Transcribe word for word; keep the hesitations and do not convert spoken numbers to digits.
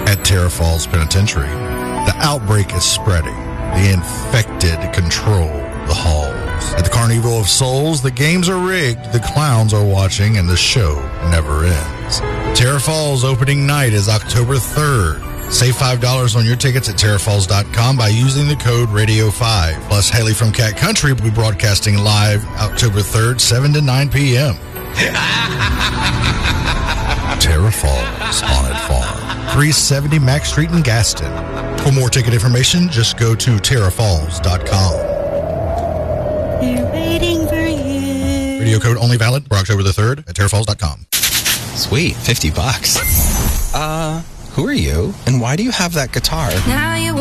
At Terra Falls Penitentiary, the outbreak is spreading. The infected control the halls. At the Carnival of Souls, the games are rigged, the clowns are watching, and the show never ends. Terra Falls opening night is October third. Save five dollars on your tickets at terra falls dot com by using the code radio five. Plus, Haley from Cat Country will be broadcasting live October third, seven to nine p.m. Terra Falls Haunted Farm, three seventy Mack Street in Gaston. For more ticket information, just go to terra falls dot com. We're waiting for you. Radio code only valid for October the third at terra falls dot com. Sweet, fifty bucks. Uh, who are you? And why do you have that guitar? Now you